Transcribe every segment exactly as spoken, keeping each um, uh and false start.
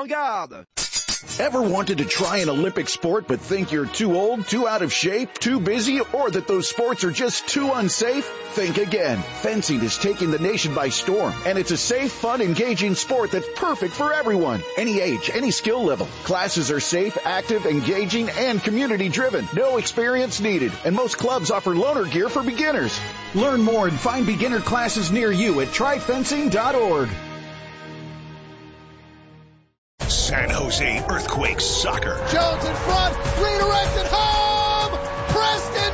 En garde! Ever wanted to try an Olympic sport but think you're too old, too out of shape, too busy, or that those sports are just too unsafe? Think again. Fencing is taking the nation by storm, and it's a safe, fun, engaging sport that's perfect for everyone. Any age, any skill level. Classes are safe, active, engaging, and community-driven. No experience needed, and most clubs offer loaner gear for beginners. Learn more and find beginner classes near you at try fencing dot org. San Jose Earthquakes soccer. Jones in front, redirected home! Preston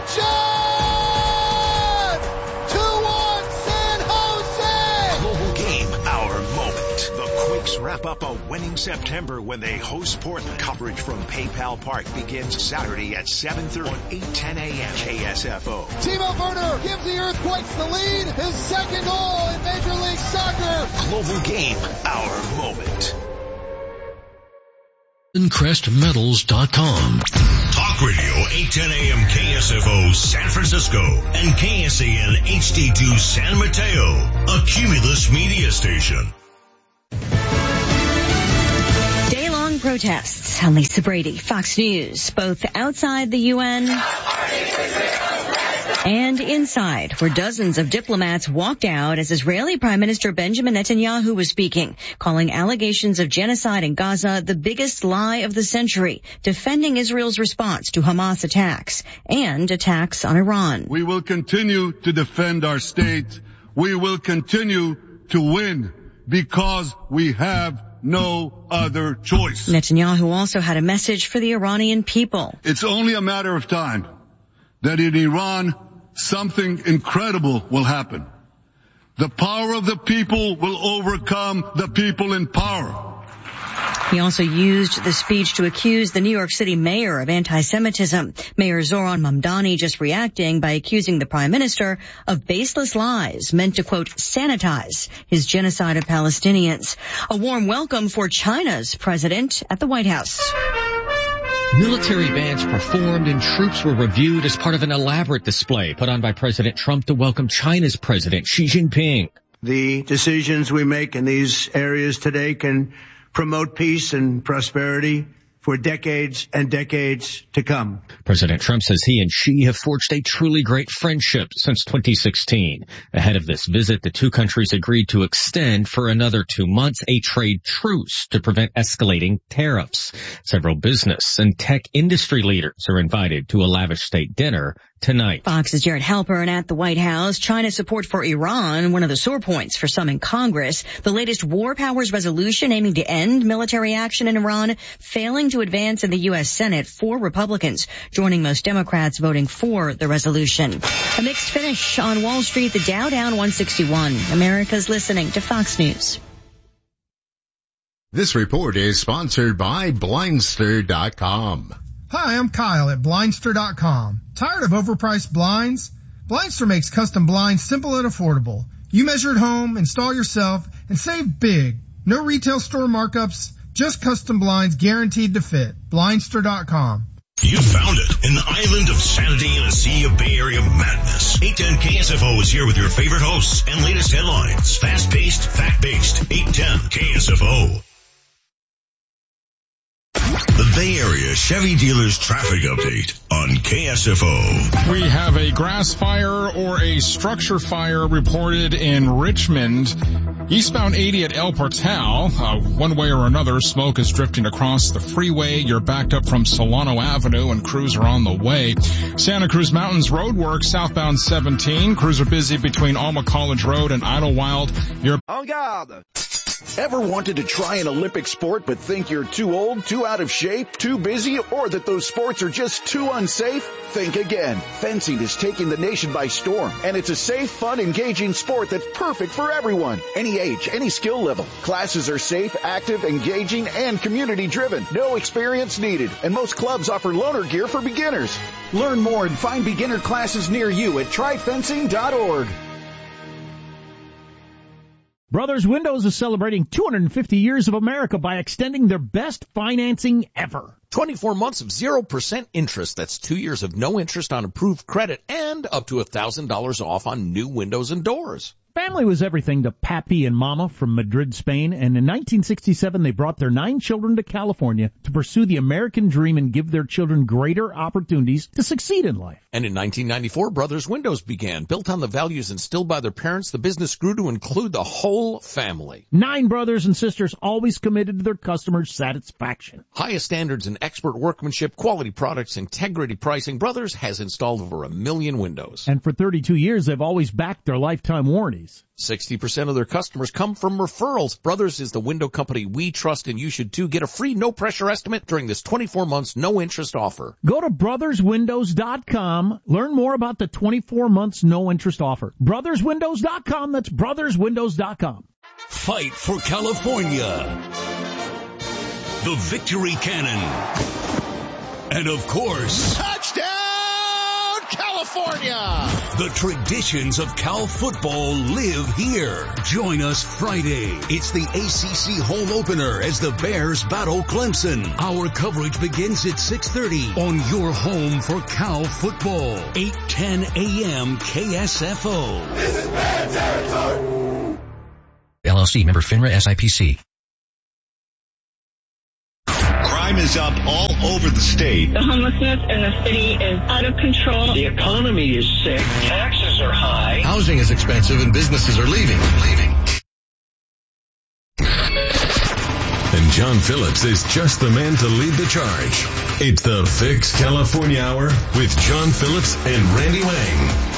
John! two one San Jose! Global game, our moment. The Quakes wrap up a winning September when they host Portland. Coverage from PayPal Park begins Saturday at seven thirty on eight ten a.m. K S F O. Timo Werner gives the Earthquakes the lead. His second goal in Major League Soccer. Global game, our moment. crest metals dot com. Talk Radio eight ten a.m. K S F O San Francisco and K S A N H D two San Mateo, a Cumulus media station. Day-long protests. I'm Lisa Brady, Fox News, both outside the U N and inside, where dozens of diplomats walked out as Israeli Prime Minister Benjamin Netanyahu was speaking, calling allegations of genocide in Gaza the biggest lie of the century, defending Israel's response to Hamas attacks and attacks on Iran. We will continue to defend our state. We will continue to win because we have no other choice. Netanyahu also had a message for the Iranian people. It's only a matter of time that in Iran, something incredible will happen. The power of the people will overcome the people in power. He also used the speech to accuse the New York City mayor of anti-Semitism. Mayor Zoran Mamdani just reacting by accusing the prime minister of baseless lies meant to, quote, sanitize his genocide of Palestinians. A warm welcome for China's president at the White House. Military bands performed and troops were reviewed as part of an elaborate display put on by President Trump to welcome China's President Xi Jinping. The decisions we make in these areas today can promote peace and prosperity for decades and decades to come. President Trump says he and Xi have forged a truly great friendship since twenty sixteen. Ahead of this visit, the two countries agreed to extend for another two months a trade truce to prevent escalating tariffs. Several business and tech industry leaders are invited to a lavish state dinner tonight. Fox's Jared Halpern at the White House. China's support for Iran, one of the sore points for some in Congress. The latest war powers resolution aiming to end military action in Iran, failing to advance in the U S Senate. Four Republicans joining most Democrats voting for the resolution. A mixed finish on Wall Street. The Dow down one sixty-one. America's listening to Fox News. This report is sponsored by Blindster dot com. Hi, I'm Kyle at Blindster dot com. Tired of overpriced blinds? Blindster makes custom blinds simple and affordable. You measure at home, install yourself, and save big. No retail store markups, just custom blinds guaranteed to fit. Blindster dot com. You found it in the island of sanity in a sea of Bay Area madness. eight ten K S F O is here with your favorite hosts and latest headlines. Fast-paced, fact-based. eight ten K S F O. The Bay Area Chevy Dealers Traffic Update on K S F O. We have a grass fire or a structure fire reported in Richmond. Eastbound eighty at El Portal. Uh, one way or another, smoke is drifting across the freeway. You're backed up from Solano Avenue and crews are on the way. Santa Cruz Mountains Roadwork, southbound seventeen. Crews are busy between Alma College Road and Idlewild. You're En garde! Ever wanted to try an Olympic sport but think you're too old, too out of shape, too busy, or that those sports are just too unsafe? Think again. Fencing is taking the nation by storm, and it's a safe, fun, engaging sport that's perfect for everyone. Any age, any skill level. Classes are safe, active, engaging, and community-driven. No experience needed, and most clubs offer loaner gear for beginners. Learn more and find beginner classes near you at try fencing dot org. Brothers Windows is celebrating two hundred fifty years of America by extending their best financing ever. twenty-four months of zero percent interest. That's two years of no interest on approved credit and up to one thousand dollars off on new windows and doors. Family was everything to Papi and Mama from Madrid, Spain, and in nineteen sixty-seven they brought their nine children to California to pursue the American dream and give their children greater opportunities to succeed in life. And in nineteen ninety-four, Brothers Windows began. Built on the values instilled by their parents, the business grew to include the whole family. Nine brothers and sisters always committed to their customers' satisfaction. Highest standards in expert workmanship, quality products, integrity pricing. Brothers has installed over a million windows. And for thirty-two years, they've always backed their lifetime warranties. sixty percent of their customers come from referrals. Brothers is the window company we trust, and you should too. Get a free no-pressure estimate during this twenty-four months no-interest offer. Go to brothers windows dot com. Learn more about the twenty-four months no-interest offer. brothers windows dot com. That's brothers windows dot com. Fight for California. The Victory Cannon. And of course, touchdown California! The traditions of Cal football live here. Join us Friday. It's the A C C home opener as the Bears battle Clemson. Our coverage begins at six thirty on your home for Cal football. eight ten a.m. K S F O. This is Bear territory. L L C member FINRA S I P C. Crime is up all over the state. The homelessness in the city is out of control. The economy is sick. Taxes are high. Housing is expensive and businesses are leaving. Leaving. And John Phillips is just the man to lead the charge. It's the Fix California Hour with John Phillips and Randy Wang.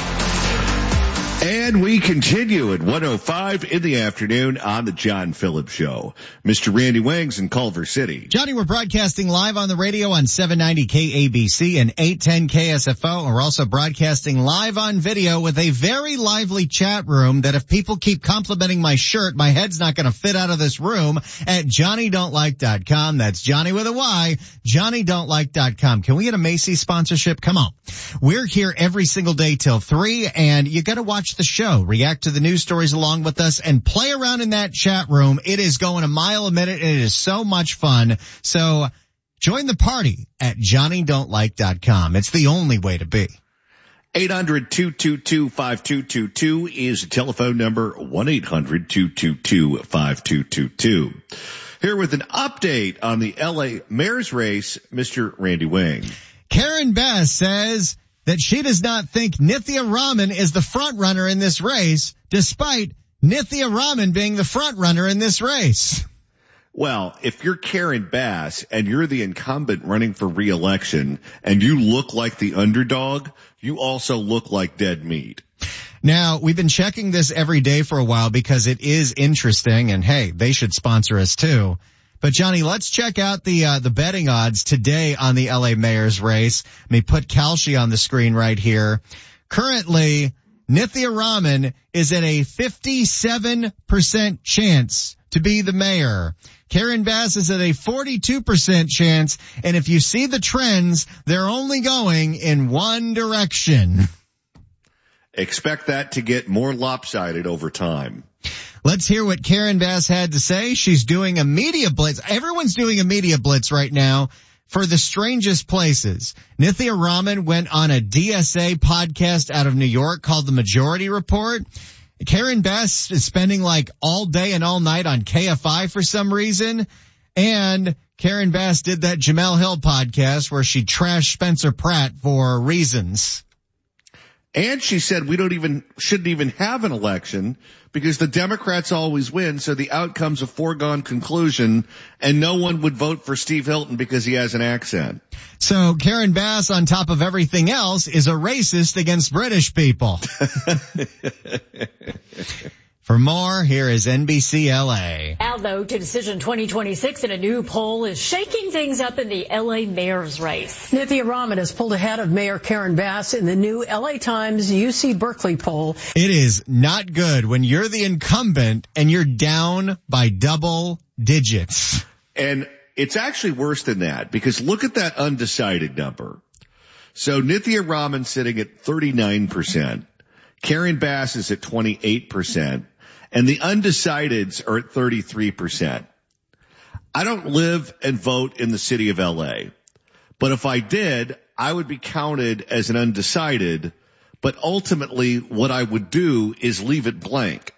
And we continue at one oh five in the afternoon on the John Phillips Show. Mister Randy Wang's in Culver City. Johnny, we're broadcasting live on the radio on seven ninety K A B C and eight ten K S F O. And we're also broadcasting live on video with a very lively chat room that if people keep complimenting my shirt, my head's not going to fit out of this room at Johnny Don't Like dot com. That's Johnny with a Y, Johnny Don't Like dot com. Can we get a Macy's sponsorship? Come on. We're here every single day till three, and you got to watch the show, react to the news stories along with us, and play around in that chat room. It is going a mile a minute, and it is so much fun. So join the party at Johnny Don't Like dot com. It's the only way to be. eight hundred two two two five two two two is the telephone number, one eight hundred two two two five two two two. Here with an update on the L A mayor's race, Mister Randy Wang. Karen Bass says that she does not think Nithya Raman is the front runner in this race, despite Nithya Raman being the front runner in this race. Well, if you're Karen Bass and you're the incumbent running for re-election and you look like the underdog, you also look like dead meat. Now, we've been checking this every day for a while because it is interesting, and hey, they should sponsor us too. But Johnny, let's check out the uh, the betting odds today on the L A mayor's race. Let me put Kalshi on the screen right here. Currently, Nithya Raman is at a fifty-seven percent chance to be the mayor. Karen Bass is at a forty-two percent chance, and if you see the trends, they're only going in one direction. Expect that to get more lopsided over time. Let's hear what Karen Bass had to say. She's doing a media blitz. Everyone's doing a media blitz right now for the strangest places. Nithya Raman went on a D S A podcast out of New York called The Majority Report. Karen Bass is spending like all day and all night on K F I for some reason. And Karen Bass did that Jamel Hill podcast where she trashed Spencer Pratt for reasons. And she said we don't even, shouldn't even have an election because the Democrats always win, so the outcome's a foregone conclusion, and no one would vote for Steve Hilton because he has an accent. So Karen Bass, on top of everything else, is a racist against British people. For more, here is N B C L A. Now, though, to Decision twenty twenty-six, and a new poll is shaking things up in the L A mayor's race. Nithya Raman has pulled ahead of Mayor Karen Bass in the new L A Times U C Berkeley poll. It is not good when you're the incumbent and you're down by double digits. And it's actually worse than that because look at that undecided number. So Nithya Raman sitting at thirty-nine percent. Karen Bass is at twenty-eight percent. And the undecideds are at thirty-three percent. I don't live and vote in the city of L A, but if I did, I would be counted as an undecided, but ultimately what I would do is leave it blank.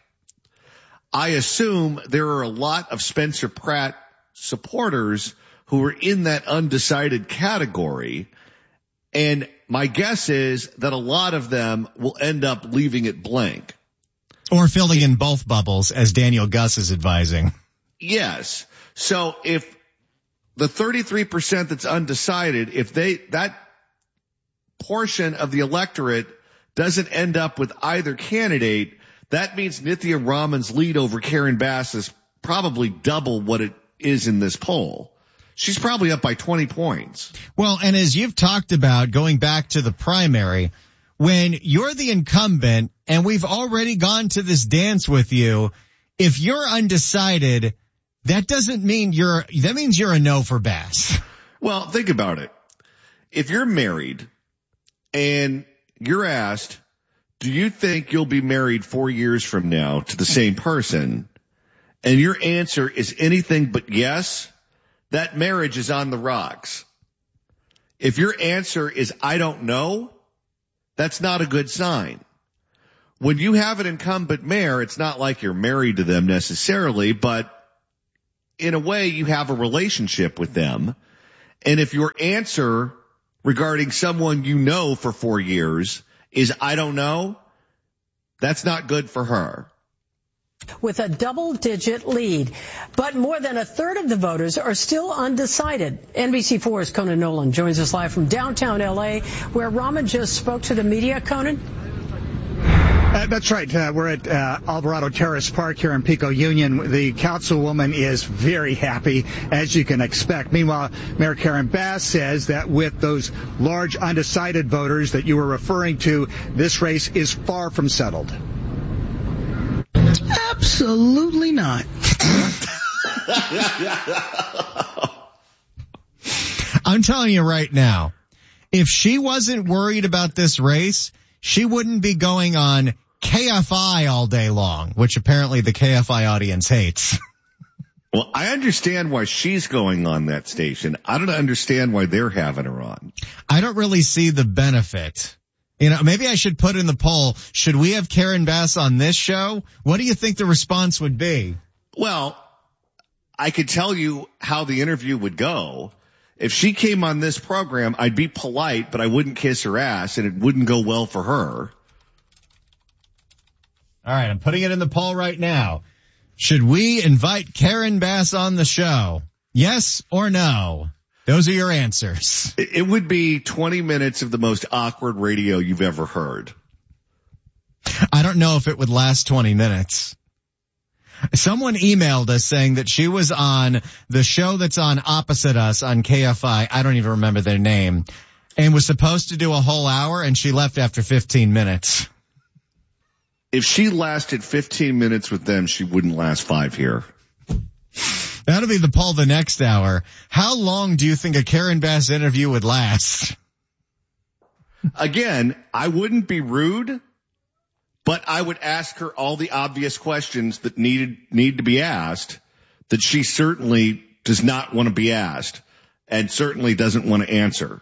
I assume there are a lot of Spencer Pratt supporters who are in that undecided category, and my guess is that a lot of them will end up leaving it blank. Or filling in both bubbles, as Daniel Gus is advising. Yes. So if the thirty-three percent that's undecided, if they, that portion of the electorate doesn't end up with either candidate, that means Nithya Raman's lead over Karen Bass is probably double what it is in this poll. She's probably up by twenty points. Well, and as you've talked about, going back to the primary, when you're the incumbent and we've already gone to this dance with you, if you're undecided, that doesn't mean you're, that means you're a no for Bass. Well, think about it. If you're married and you're asked, do you think you'll be married four years from now to the same person? And your answer is anything but yes, that marriage is on the rocks. If your answer is I don't know, that's not a good sign. When you have an incumbent mayor, it's not like you're married to them necessarily, but in a way you have a relationship with them. And if your answer regarding someone you know for four years is I don't know, that's not good for her. With a double-digit lead. But more than a third of the voters are still undecided. N B C four's Conan Nolan joins us live from downtown L A, where Raman just spoke to the media. Conan? Uh, that's right. Uh, we're at uh, Alvarado Terrace Park here in Pico Union. The councilwoman is very happy, as you can expect. Meanwhile, Mayor Karen Bass says that with those large undecided voters that you were referring to, this race is far from settled. Absolutely not. I'm telling you right now, if she wasn't worried about this race, she wouldn't be going on K F I all day long, which apparently the K F I audience hates. Well, I understand why she's going on that station. I don't understand why they're having her on. I don't really see the benefit. You know, maybe I should put in the poll, should we have Karen Bass on this show? What do you think the response would be? Well, I could tell you how the interview would go. If she came on this program, I'd be polite, but I wouldn't kiss her ass, and it wouldn't go well for her. All right, I'm putting it in the poll right now. Should we invite Karen Bass on the show? Yes or no? Those are your answers. It would be twenty minutes of the most awkward radio you've ever heard. I don't know if it would last twenty minutes. Someone emailed us saying that she was on the show that's on opposite us on K F I. I don't even remember their name. And was supposed to do a whole hour, and she left after fifteen minutes. If she lasted fifteen minutes with them, she wouldn't last five here. That'll be the poll the next hour. How long do you think a Karen Bass interview would last? Again, I wouldn't be rude, but I would ask her all the obvious questions that needed, need to be asked that she certainly does not want to be asked and certainly doesn't want to answer.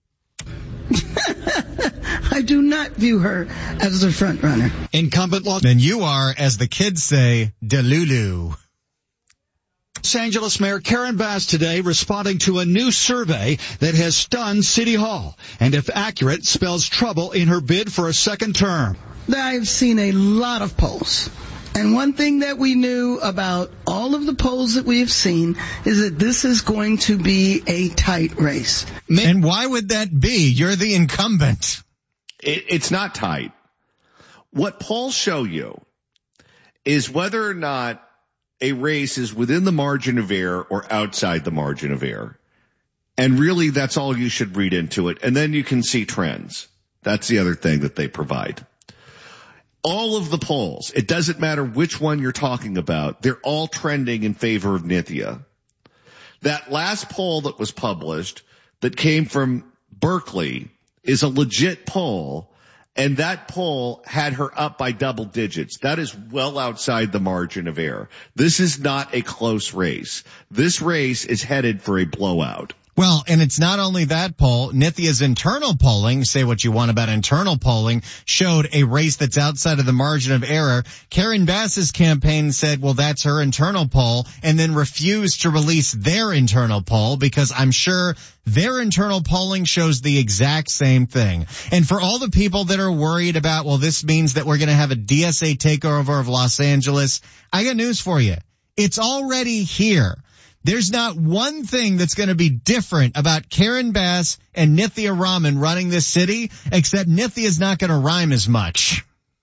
I do not view her as the front runner. Incumbent Los Then you are, as the kids say, Delulu. Los Angeles Mayor Karen Bass today responding to a new survey that has stunned City Hall and, if accurate, spells trouble in her bid for a second term. I've seen a lot of polls. And one thing that we knew about all of the polls that we have seen is that this is going to be a tight race. And why would that be? You're the incumbent. It, it's not tight. What polls show you is whether or not a race is within the margin of error or outside the margin of error. And really, that's all you should read into it. And then you can see trends. That's the other thing that they provide. All of the polls, it doesn't matter which one you're talking about, they're all trending in favor of Nithya. That last poll that was published that came from Berkeley is a legit poll, and that poll had her up by double digits. That is well outside the margin of error. This is not a close race. This race is headed for a blowout. Well, and it's not only that poll. Nithia's internal polling, say what you want about internal polling, showed a race that's outside of the margin of error. Karen Bass's campaign said, well, that's her internal poll, and then refused to release their internal poll because I'm sure their internal polling shows the exact same thing. And for all the people that are worried about, well, this means that we're going to have a D S A takeover of Los Angeles, I got news for you. It's already here. There's not one thing that's going to be different about Karen Bass and Nithya Raman running this city, except Nithia's not going to rhyme as much.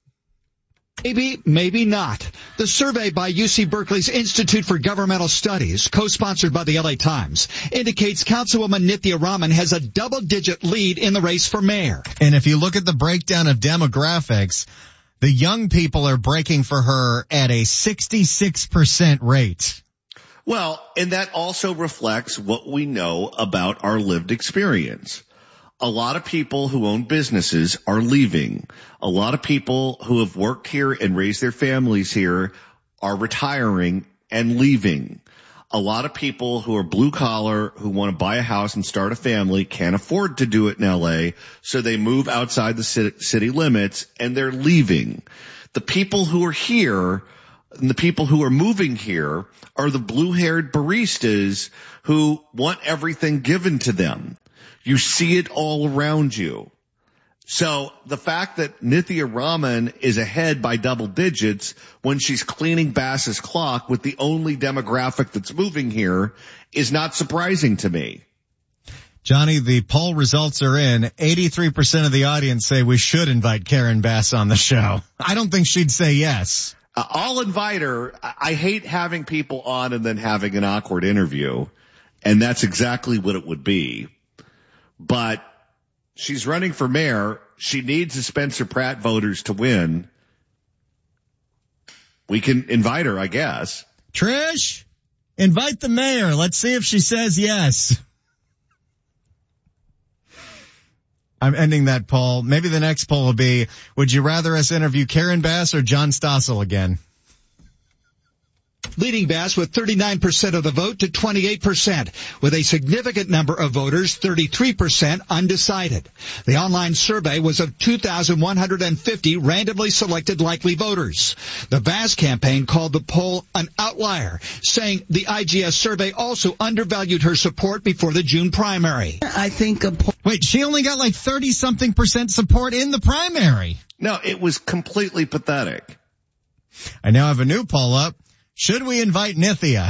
Maybe, maybe not. The survey by U C Berkeley's Institute for Governmental Studies, co-sponsored by the L A Times, indicates Councilwoman Nithya Raman has a double-digit lead in the race for mayor. And if you look at the breakdown of demographics, the young people are breaking for her at a sixty-six percent rate. Well, and that also reflects what we know about our lived experience. A lot of people who own businesses are leaving. A lot of people who have worked here and raised their families here are retiring and leaving. A lot of people who are blue collar, who want to buy a house and start a family, can't afford to do it in L A, so they move outside the city limits and they're leaving. The people who are here and the people who are moving here are the blue-haired baristas who want everything given to them. You see it all around you. So the fact that Nithya Raman is ahead by double digits when she's cleaning Bass's clock with the only demographic that's moving here is not surprising to me. Johnny, the poll results are in. eighty-three percent of the audience say we should invite Karen Bass on the show. I don't think she'd say yes. Uh, I'll invite her. I hate having people on and then having an awkward interview, and that's exactly what it would be. But she's running for mayor. She needs the Spencer Pratt voters to win. We can invite her, I guess. Trish, invite the mayor. Let's see if she says yes. I'm ending that poll. Maybe the next poll will be, would you rather us interview Karen Bass or John Stossel again? Leading Bass with thirty-nine percent of the vote to twenty-eight percent, with a significant number of voters, thirty-three percent, undecided. The online survey was of two thousand one hundred fifty randomly selected likely voters. The Bass campaign called the poll an outlier, saying the I G S survey also undervalued her support before the June primary. I think a poll... Wait, she only got like thirty-something percent support in the primary. No, it was completely pathetic. I now have a new poll up. Should we invite Nithya?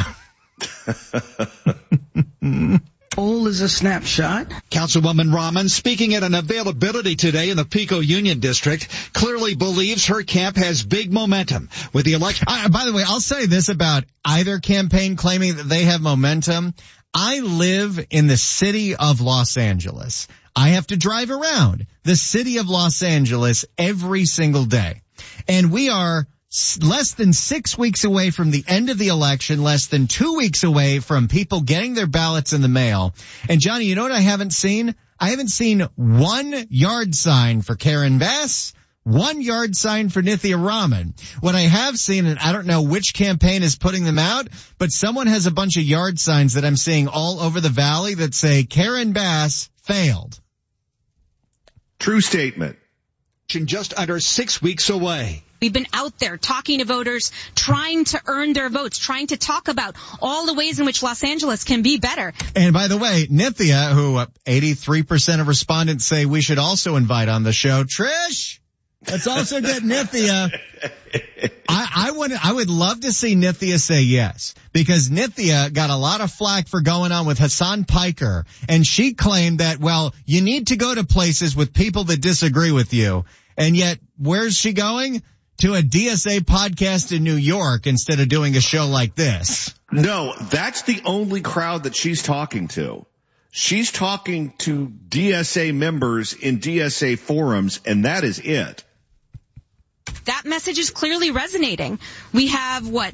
Poll is a snapshot. Councilwoman Raman, speaking at an availability today in the Pico Union District, clearly believes her camp has big momentum with the election. Uh, by the way, I'll say this about either campaign claiming that they have momentum. I live in the city of Los Angeles. I have to drive around the city of Los Angeles every single day. And we are less than six weeks away from the end of the election, less than two weeks away from people getting their ballots in the mail. And Johnny, you know what I haven't seen? I haven't seen one yard sign for Karen Bass, one yard sign for Nithya Raman. What I have seen, and I don't know which campaign is putting them out, but someone has a bunch of yard signs that I'm seeing all over the valley that say Karen Bass failed. True statement. Just under six weeks away. We've been out there talking to voters, trying to earn their votes, trying to talk about all the ways in which Los Angeles can be better. And by the way, Nithya, who uh, eighty-three percent of respondents say we should also invite on the show. Trish, let's also get Nithya. I, I would, I would love to see Nithya say yes, because Nithya got a lot of flack for going on with Hassan Piker, and she claimed that, well, you need to go to places with people that disagree with you. And yet, where's she going? To a D S A podcast in New York instead of doing a show like this. No, that's the only crowd that she's talking to. She's talking to D S A members in D S A forums, and that is it. That message is clearly resonating. We have, what,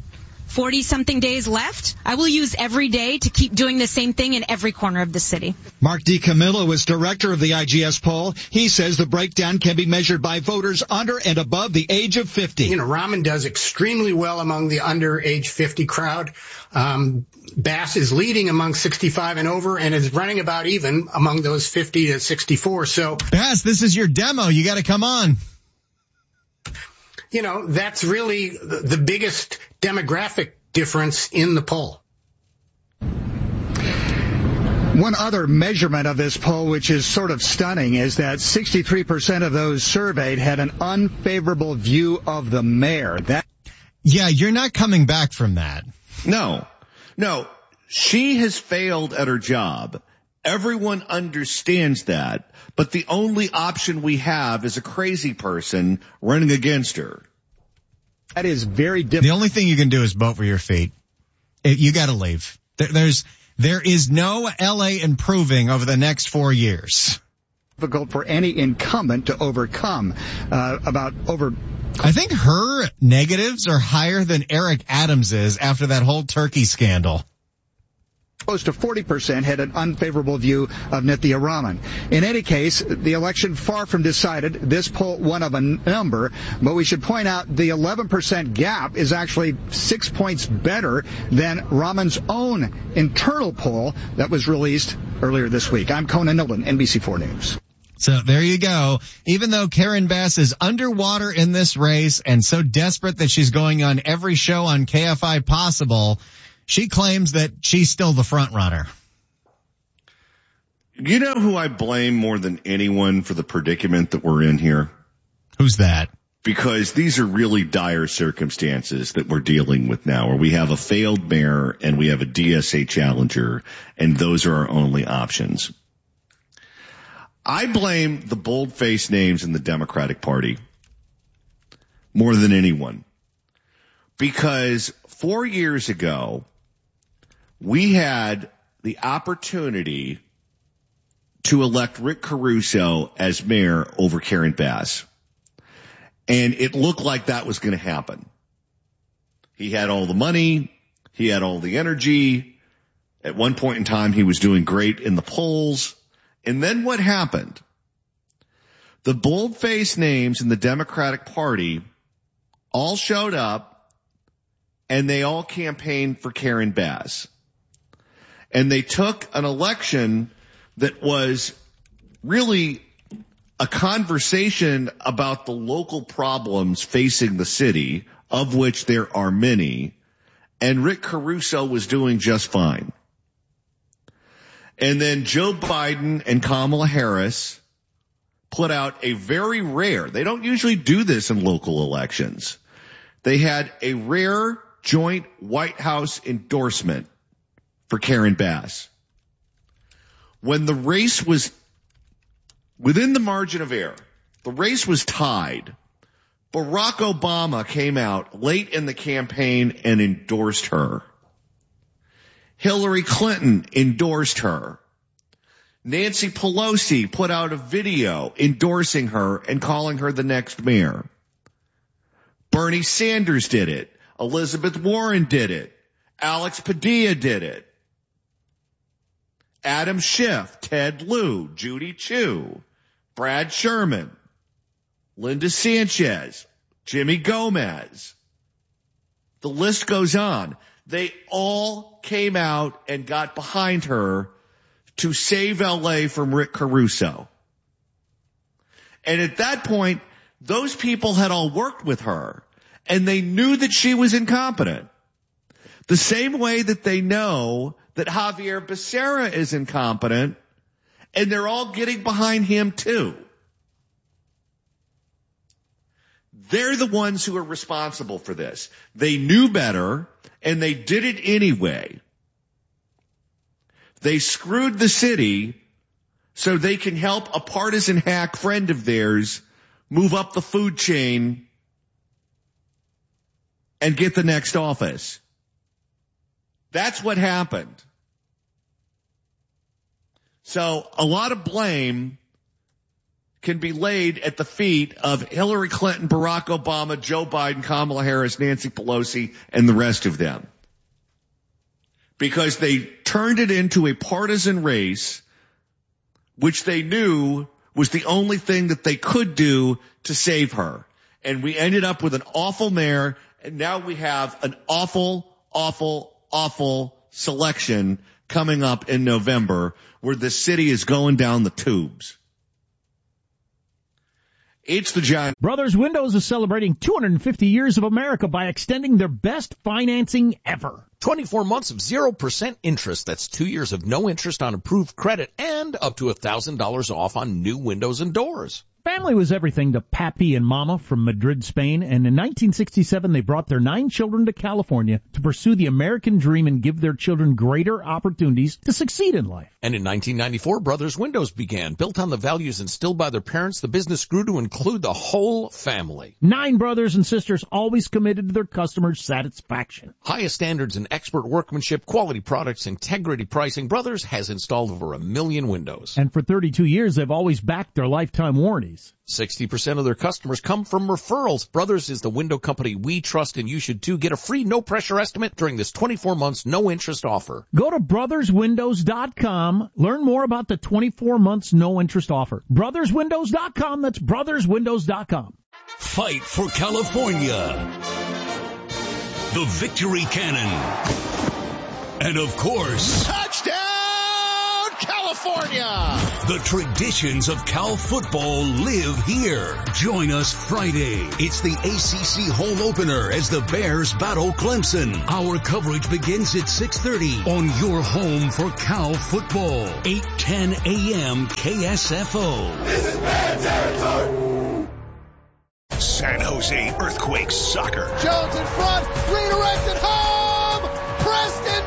forty-something days left, I will use every day to keep doing the same thing in every corner of the city. Mark DiCamillo is director of the I G S poll. He says the breakdown can be measured by voters under and above the age of fifty. You know, Rahman does extremely well among the under age fifty crowd. Um, Bass is leading among sixty-five and over and is running about even among those fifty to sixty-four. So, Bass, this is your demo. You got to come on. You know, that's really the biggest demographic difference in the poll. One other measurement of this poll, which is sort of stunning, is that sixty-three percent of those surveyed had an unfavorable view of the mayor. That Yeah, you're not coming back from that. No, no, she has failed at her job. Everyone understands that, but the only option we have is a crazy person running against her. That is very difficult. The only thing you can do is vote for your feet. It, you got to leave. There, there's there is no L A improving over the next four years. Difficult for any incumbent to overcome. Uh, about over. I think her negatives are higher than Eric Adams's after that whole turkey scandal. Close to forty percent had an unfavorable view of Nithya Raman. In any case, the election far from decided. This poll one of a number, but we should point out the eleven percent gap is actually six points better than Raman's own internal poll that was released earlier this week. I'm Conan Nolan, N B C four News. So there you go. Even though Karen Bass is underwater in this race and so desperate that she's going on every show on K F I possible, she claims that she's still the front runner. You know who I blame more than anyone for the predicament that we're in here? Who's that? Because these are really dire circumstances that we're dealing with now, where we have a failed mayor and we have a D S A challenger, and those are our only options. I blame the bold-faced names in the Democratic Party more than anyone. Because four years ago, we had the opportunity to elect Rick Caruso as mayor over Karen Bass. And it looked like that was going to happen. He had all the money. He had all the energy. At one point in time, he was doing great in the polls. And then what happened? The bold-faced names in the Democratic Party all showed up, and they all campaigned for Karen Bass. And they took an election that was really a conversation about the local problems facing the city, of which there are many, and Rick Caruso was doing just fine. And then Joe Biden and Kamala Harris put out a very rare, they don't usually do this in local elections. They had a rare joint White House endorsement for Karen Bass. When the race was within the margin of error, the race was tied. Barack Obama came out late in the campaign and endorsed her. Hillary Clinton endorsed her. Nancy Pelosi put out a video endorsing her and calling her the next mayor. Bernie Sanders did it. Elizabeth Warren did it. Alex Padilla did it. Adam Schiff, Ted Lieu, Judy Chu, Brad Sherman, Linda Sanchez, Jimmy Gomez. The list goes on. They all came out and got behind her to save L A from Rick Caruso. And at that point, those people had all worked with her, and they knew that she was incompetent. The same way that they know that Javier Becerra is incompetent, and they're all getting behind him too. They're the ones who are responsible for this. They knew better, and they did it anyway. They screwed the city so they can help a partisan hack friend of theirs move up the food chain and get the next office. That's what happened. So a lot of blame can be laid at the feet of Hillary Clinton, Barack Obama, Joe Biden, Kamala Harris, Nancy Pelosi, and the rest of them. Because they turned it into a partisan race, which they knew was the only thing that they could do to save her. And we ended up with an awful mayor, and now we have an awful, awful, awful selection coming up in November where the city is going down the tubes. It's the John. Brothers Windows is celebrating two hundred fifty years of America by extending their best financing ever. twenty-four months of zero percent interest. That's two years of no interest on approved credit and up to one thousand dollars off on new windows and doors. Family was everything to Pappy and Mama from Madrid, Spain, and in nineteen sixty-seven they brought their nine children to California to pursue the American dream and give their children greater opportunities to succeed in life. And in nineteen ninety-four, Brothers Windows began. Built on the values instilled by their parents, the business grew to include the whole family. Nine brothers and sisters always committed to their customers' satisfaction. Highest standards in expert workmanship, quality products, integrity pricing. Brothers has installed over a million windows. And for thirty-two years, they've always backed their lifetime warranties. sixty percent of their customers come from referrals. Brothers is the window company we trust, and you should too. Get a free no-pressure estimate during this twenty-four months no-interest offer. Go to brothers windows dot com. Learn more about the twenty-four months no-interest offer. brothers windows dot com. That's brothers windows dot com. Fight for California. The Victory Cannon. And of course, touchdown California! The traditions of Cal football live here. Join us Friday. It's the A C C home opener as the Bears battle Clemson. Our coverage begins at six thirty on your home for Cal football. eight ten a.m. K S F O. This is Bear territory! San Jose Earthquakes soccer. Jones in front, redirected home! Preston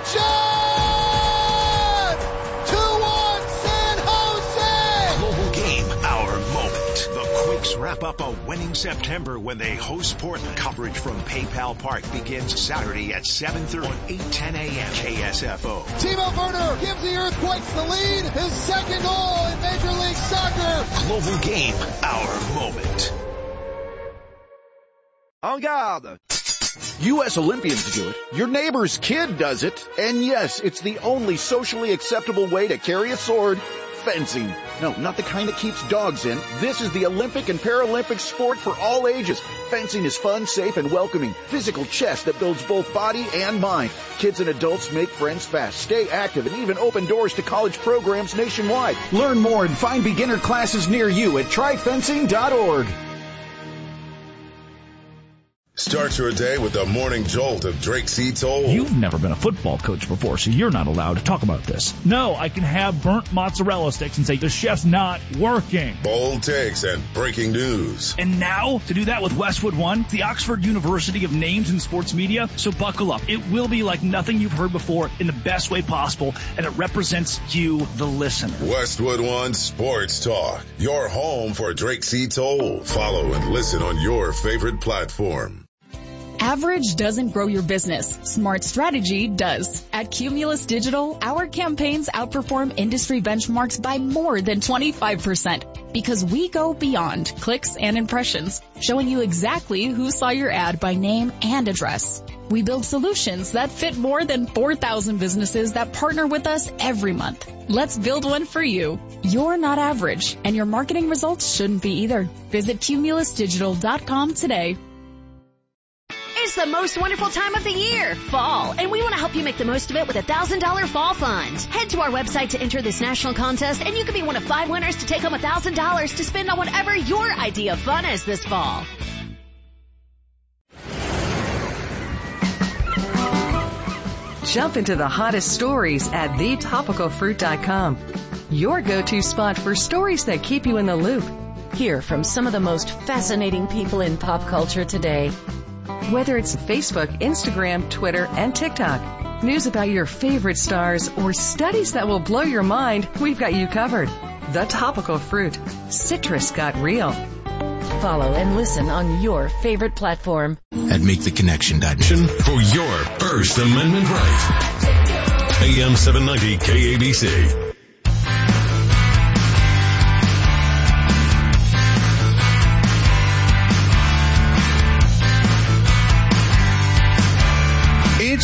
John! two one San Jose! Global game, our moment. The Quakes wrap up a winning September when they host Portland. Coverage from PayPal Park begins Saturday at seven thirty on eight ten a.m. K S F O. Timo Werner gives the Earthquakes the lead. His second goal in Major League Soccer. Global game, our moment. En garde! U S Olympians do it. Your neighbor's kid does it. And yes, it's the only socially acceptable way to carry a sword. Fencing. No, not the kind that keeps dogs in. This is the Olympic and Paralympic sport for all ages. Fencing is fun, safe, and welcoming. Physical chess that builds both body and mind. Kids and adults make friends fast, stay active, and even open doors to college programs nationwide. Learn more and find beginner classes near you at try fencing dot org. Start your day with the morning jolt of Drake C. Toll. You've never been a football coach before, so you're not allowed to talk about this. No, I can have burnt mozzarella sticks and say the chef's not working. Bold takes and breaking news. And now, to do that with Westwood One, the Oxford University of Names in Sports Media, so buckle up. It will be like nothing you've heard before in the best way possible, and it represents you, the listener. Westwood One Sports Talk, your home for Drake C. Toll. Follow and listen on your favorite platform. Average doesn't grow your business. Smart strategy does. At Cumulus Digital, our campaigns outperform industry benchmarks by more than twenty-five percent because we go beyond clicks and impressions, showing you exactly who saw your ad by name and address. We build solutions that fit more than four thousand businesses that partner with us every month. Let's build one for you. You're not average, and your marketing results shouldn't be either. Visit cumulus digital dot com today. It's the most wonderful time of the year, fall, and we want to help you make the most of it with a one thousand dollars Fall Fund. Head to our website to enter this national contest, and you could be one of five winners to take home one thousand dollars to spend on whatever your idea of fun is this fall. Jump into the hottest stories at the topical fruit dot com. Your go-to spot for stories that keep you in the loop. Hear from some of the most fascinating people in pop culture today. Whether it's Facebook, Instagram, Twitter, and TikTok, news about your favorite stars, or studies that will blow your mind, we've got you covered. The Topical Fruit. Citrus got real. Follow and listen on your favorite platform. At make the connection dot net for your First Amendment right. A M seven ninety K A B C.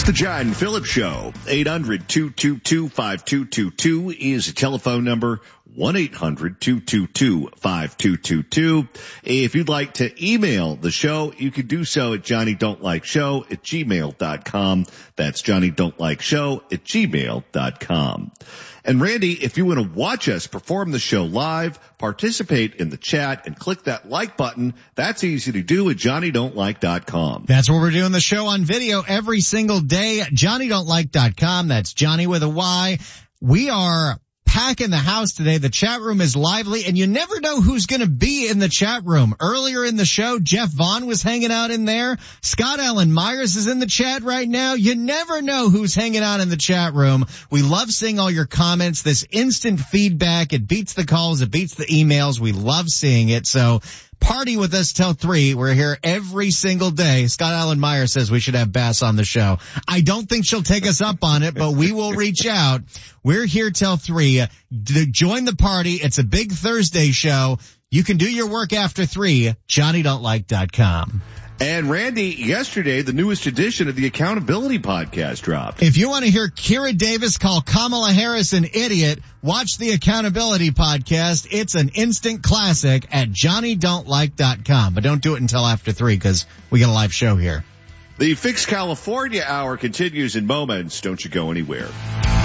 The John Phillips Show. eight hundred, two two two, five two two two is a telephone number. one eight hundred, two two two, five two two two. If you'd like to email the show, you can do so at Johnny Don't Like Show at gmail dot com. That's Johnny Don't Like Show at gmail dot com. And Randy, if you want to watch us perform the show live, participate in the chat, and click that like button, that's easy to do at Johnny Don't Like dot com. That's where we're doing the show on video every single day. Johnny Don't Like dot com. That's Johnny with a Y. We are packing the house today. The chat room is lively, and you never know who's going to be in the chat room. Earlier in the show, Jeff Vaughn was hanging out in there. Scott Allen Myers is in the chat right now. You never know who's hanging out in the chat room. We love seeing all your comments, this instant feedback. It beats the calls. It beats the emails. We love seeing it. So party with us till three. We're here every single day. Scott Allen Myers says we should have Bass on the show. I don't think she'll take us up on it, but we will reach out. We're here till three. Join the party. It's a big Thursday show. You can do your work after three. Johnny Don't Like dot com. And Randy, yesterday, the newest edition of the Accountability Podcast dropped. If you want to hear Kira Davis call Kamala Harris an idiot, watch the Accountability Podcast. It's an instant classic at Johnny Don't Like dot com. But don't do it until after three because we got a live show here. The Fix California Hour continues in moments. Don't you go anywhere.